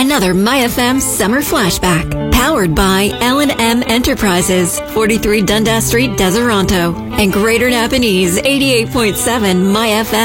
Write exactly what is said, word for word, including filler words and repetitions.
another MyFM Summer Flashback. Powered by L and M Enterprises, forty-three Dundas Street, Deseronto. And Greater Napanese, eighty-eight point seven MyFM.